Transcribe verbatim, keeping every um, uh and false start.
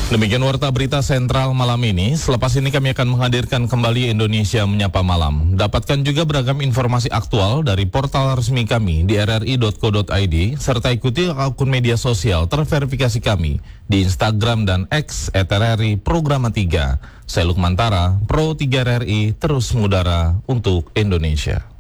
Demikian warta berita sentral malam ini. Selepas ini kami akan menghadirkan kembali Indonesia Menyapa Malam. Dapatkan juga beragam informasi aktual dari portal resmi kami di r r i dot co dot i d serta ikuti akun media sosial terverifikasi kami di Instagram dan X et r r i Programa tiga. Saya Lukman Tara, Pro tiga R R I, terus mengudara untuk Indonesia.